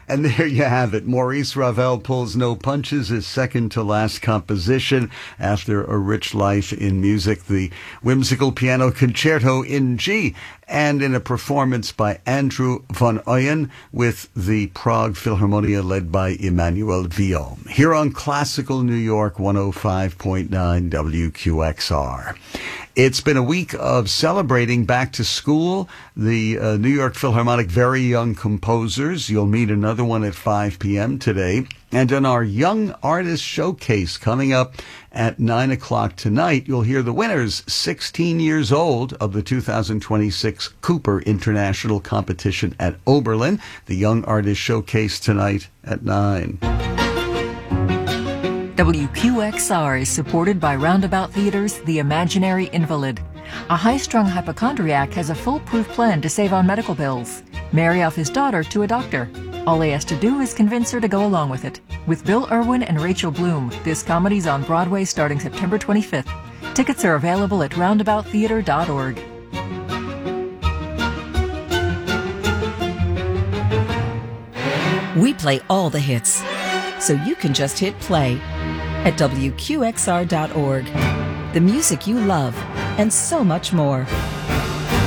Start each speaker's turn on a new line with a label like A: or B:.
A: And there you have it. Maurice Ravel pulls no punches, his second to last composition after a rich life in music, the whimsical piano concerto in G, and in a performance by Andrew von Oyen with the Prague Philharmonia led by Emmanuel Villaume. Here on Classical New York 105.9 WQXR. It's been a week of celebrating back to school, the New York Philharmonic Very Young Composers. You'll meet another one at 5 p.m. today. And in our Young Artist Showcase coming up at 9 o'clock tonight, you'll hear the winners, 16 years old, of the 2026 Cooper International Competition at Oberlin. The Young Artist Showcase tonight at 9.
B: WQXR is supported by Roundabout Theater's The Imaginary Invalid. A high-strung hypochondriac has a foolproof plan to save on medical bills. Marry off his daughter to a doctor. All he has to do is convince her to go along with it. With Bill Irwin and Rachel Bloom, this comedy's on Broadway starting September 25th. Tickets are available at roundabouttheater.org.
C: We play all the hits, so you can just hit play at WQXR.org. The music you love, and so much more.